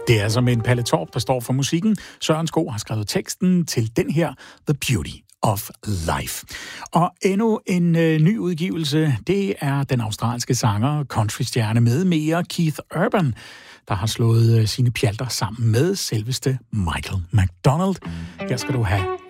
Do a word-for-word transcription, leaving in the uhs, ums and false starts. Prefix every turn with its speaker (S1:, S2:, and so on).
S1: Det er som en Palle Torp, der står for musikken. Søren Sko har skrevet teksten til den her The Beauty of Life. Og endnu en øh, ny udgivelse, det er den australske sanger, countrystjerne med mere, Keith Urban, der har slået øh, sine pjalter sammen med selveste Michael McDonald. Her skal du have